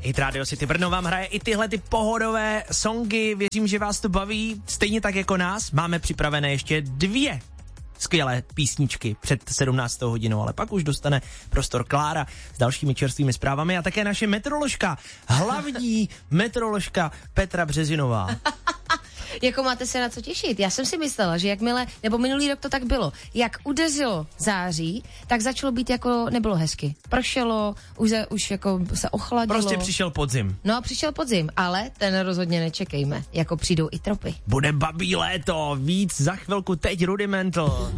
Hit Radio City Brno vám hraje i tyhle ty pohodové songy, věřím, že vás to baví, stejně tak jako nás. Máme připravené ještě 2 skvělé písničky před 17. hodinou, ale pak už dostane prostor Klára s dalšími čerstvými zprávami a také naše meteoroložka, hlavní meteoroložka Petra Březinová. Jako máte se na co těšit. Já jsem si myslela, že jakmile, nebo minulý rok to tak bylo, jak udeřilo září, tak začalo být jako, nebylo hezky. Pršelo, už jako se ochladilo. Prostě přišel podzim. No, přišel podzim, ale ten rozhodně nečekejme, jako přijdou i tropy. Bude babí léto, víc za chvilku, teď Rudimental.